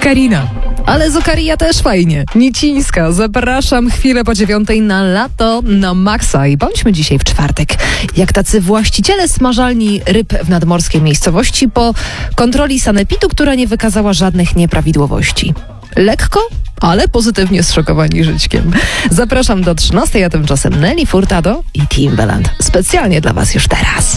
Karina. Ale z Okaria też fajnie. Nicińska. Zapraszam chwilę po 9 na lato na maksa i bądźmy dzisiaj w czwartek. Jak tacy właściciele smażalni ryb w nadmorskiej miejscowości po kontroli sanepidu, która nie wykazała żadnych nieprawidłowości. Lekko, ale pozytywnie zszokowani żyćkiem. Zapraszam do 13, a tymczasem Nelly Furtado i Timbaland. Specjalnie dla Was już teraz.